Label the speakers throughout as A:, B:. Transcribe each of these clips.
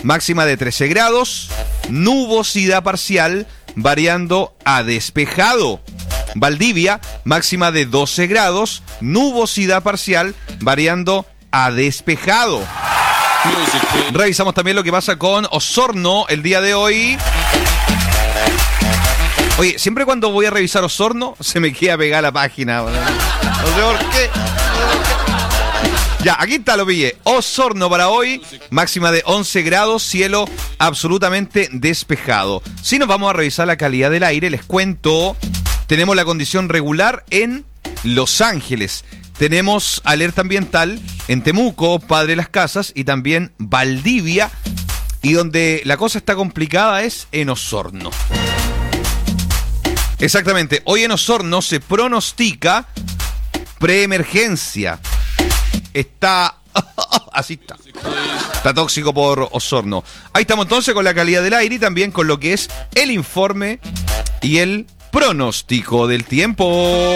A: máxima de 13 grados, nubosidad parcial, variando a despejado. Valdivia, máxima de 12 grados, nubosidad parcial, variando a despejado. Revisamos también lo que pasa con Osorno el día de hoy. Oye, siempre cuando voy a revisar Osorno, se me queda pegada la página. No sé por qué. Ya, aquí está, lo pillé. Osorno para hoy, máxima de 11 grados, cielo absolutamente despejado. Si nos vamos a revisar la calidad del aire, les cuento, tenemos la condición regular en Los Ángeles. Tenemos alerta ambiental en Temuco, Padre Las Casas y también Valdivia. Y donde la cosa está complicada es en Osorno. Exactamente, hoy en Osorno se pronostica preemergencia. Está... así está. Está tóxico por Osorno. Ahí estamos entonces con la calidad del aire y también con lo que es el informe y el pronóstico del tiempo.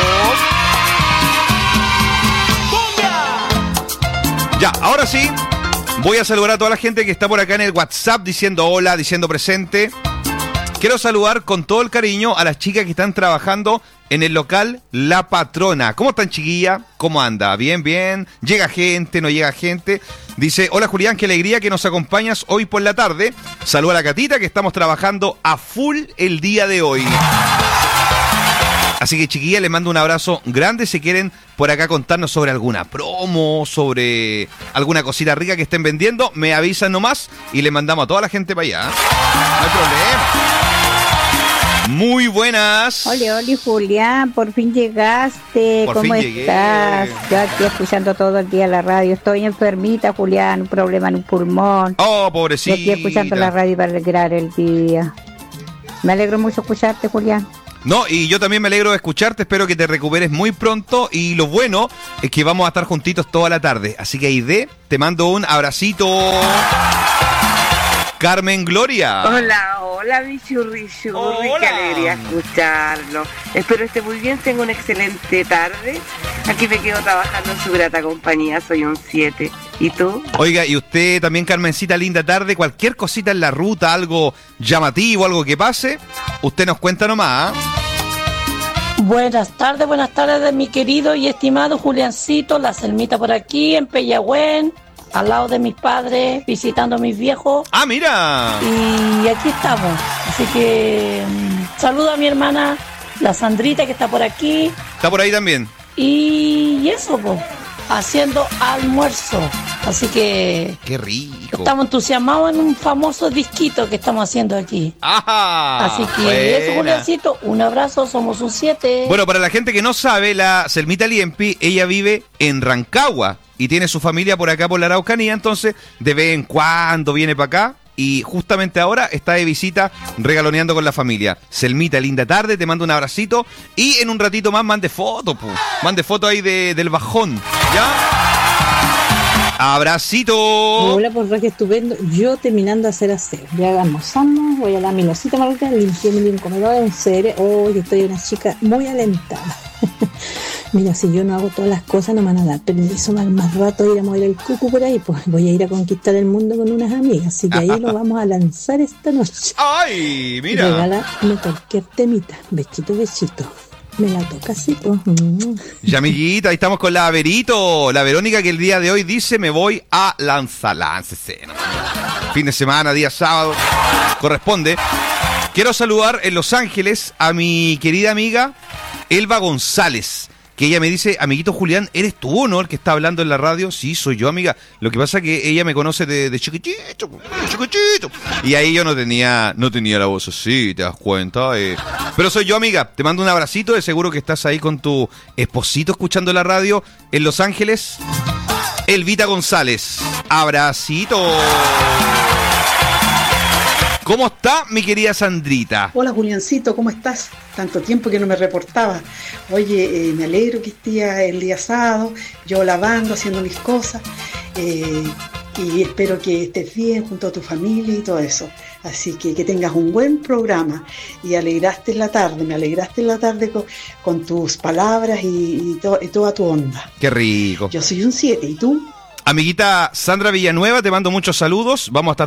A: Ya, ahora sí, voy a saludar a toda la gente que está por acá en el WhatsApp diciendo hola, diciendo presente. Quiero saludar con todo el cariño a las chicas que están trabajando en el local La Patrona. ¿Cómo están, chiquilla? ¿Cómo anda? Bien, bien. ¿Llega gente? ¿No llega gente? Dice, hola Julián, qué alegría que nos acompañas hoy por la tarde. Saluda a la Catita que estamos trabajando a full el día de hoy. Así que, chiquilla, les mando un abrazo grande. Si quieren por acá contarnos sobre alguna promo, sobre alguna cosita rica que estén vendiendo, me avisan nomás y le mandamos a toda la gente para allá. No hay problema. Muy buenas.
B: Hola, Julián, por fin llegaste. ¿Cómo estás? Yo aquí escuchando todo el día la radio. Estoy enfermita, Julián, un problema en un pulmón.
A: Oh, pobrecita.
B: Yo aquí escuchando la radio para alegrar el día. Me alegro mucho escucharte, Julián.
A: No, y yo también me alegro de escucharte, espero que te recuperes muy pronto y lo bueno es que vamos a estar juntitos toda la tarde. Así que Aide, te mando un abracito. Carmen Gloria.
C: Hola, mi churri, qué alegría escucharlo. Espero esté muy bien, tengo una excelente tarde. Aquí me quedo trabajando en su grata compañía, soy un 7. ¿Y tú?
A: Oiga, y usted también, Carmencita, linda tarde. Cualquier cosita en la ruta, algo llamativo, algo que pase, usted nos cuenta nomás.
D: Buenas tardes de mi querido y estimado Juliancito, la Selmita por aquí, en Peyagüén, al lado de mis padres, visitando a mis viejos.
A: ¡Ah, mira!
D: Y aquí estamos, así que saludo a mi hermana, la Sandrita, que está por aquí.
A: ¿Está por ahí también?
D: Y eso, pues, haciendo almuerzo, así que...
A: ¡Qué rico!
D: Estamos entusiasmados en un famoso disquito que estamos haciendo aquí.
A: ¡Ajá!
D: Así que
A: buena.
D: Eso, Juliancito, un abrazo, somos un 7.
A: Bueno, para la gente que no sabe, la Selmita Liempi, ella vive en Rancagua y tiene su familia por acá por la Araucanía, entonces de vez en cuando viene para acá y justamente ahora está de visita regaloneando con la familia. Selmita, linda tarde, te mando un abracito y en un ratito más mande foto, mande foto ahí del bajón, ¿ya? ¡Abracito!
E: Hola, por que estupendo. Yo terminando de hacer aseo. Ya almorzamos, voy a dar mi losita marrita, limpié mi comedor, un cere. Hoy estoy una chica muy alentada. Mira, si yo no hago todas las cosas, no me van a dar permiso más rato ir a mover el cucu por ahí. Pues voy a ir a conquistar el mundo con unas amigas. Así que ahí lo vamos a lanzar esta noche.
A: ¡Ay, mira!
E: Regálame cualquier temita. Besito. Me la toca así, pues.
A: Ya, amiguita, ahí estamos con la Verito, la Verónica, que el día de hoy dice, me voy a láncese. Fin de semana, día sábado, corresponde. Quiero saludar en Los Ángeles a mi querida amiga Elba González, que ella me dice, amiguito Julián, ¿eres tú o no el que está hablando en la radio? Sí, soy yo, amiga. Lo que pasa es que ella me conoce de chiquitito. Y ahí yo no tenía la voz así, ¿te das cuenta? Pero soy yo, amiga. Te mando un abracito. De seguro que estás ahí con tu esposito escuchando la radio en Los Ángeles. Elvita González. Abracito. ¿Cómo está mi querida Sandrita?
F: Hola Juliancito, ¿cómo estás? Tanto tiempo que no me reportaba. Oye, me alegro que esté el día sábado, yo lavando, haciendo mis cosas, y espero que estés bien junto a tu familia y todo eso. Así que tengas un buen programa y me alegraste en la tarde con tus palabras y toda tu onda.
A: Qué rico.
F: Yo soy un 7, ¿y tú?
A: Amiguita Sandra Villanueva, te mando muchos saludos. Vamos a estar